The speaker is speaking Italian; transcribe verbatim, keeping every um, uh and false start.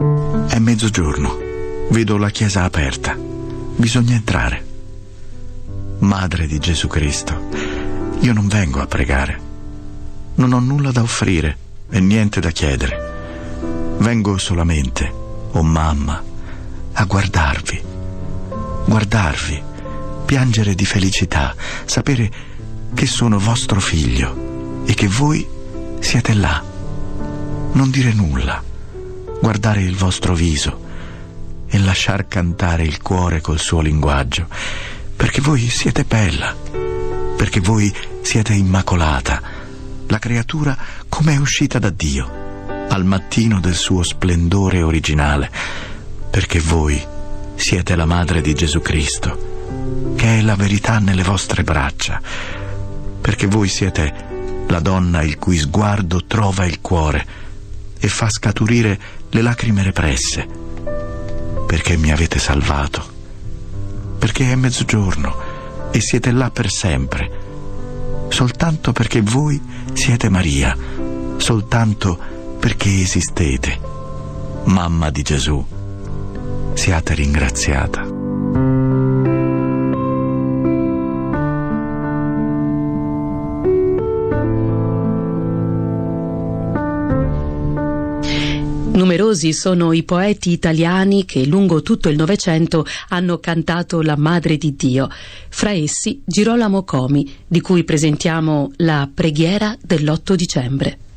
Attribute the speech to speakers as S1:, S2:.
S1: È mezzogiorno, vedo la chiesa aperta, bisogna entrare. Madre di Gesù Cristo, io non vengo a pregare, non ho nulla da offrire e niente da chiedere. Vengo solamente, oh mamma, a guardarvi, guardarvi, piangere di felicità, sapere che sono vostro figlio e che voi siete là. Non dire nulla, guardare il vostro viso e lasciar cantare il cuore col suo linguaggio, perché voi siete bella, perché voi siete immacolata, la creatura come è uscita da Dio al mattino del suo splendore originale, perché voi siete la madre di Gesù Cristo, che è la verità nelle vostre braccia, perché voi siete la donna il cui sguardo trova il cuore e fa scaturire le lacrime represse, perché mi avete salvato, perché è mezzogiorno e siete là per sempre, soltanto perché voi siete Maria, soltanto perché esistete. Mamma di Gesù, siate ringraziata.
S2: Numerosi sono i poeti italiani che lungo tutto il Novecento hanno cantato la Madre di Dio. Fra essi Girolamo Comi, di cui presentiamo la preghiera dell'otto dicembre.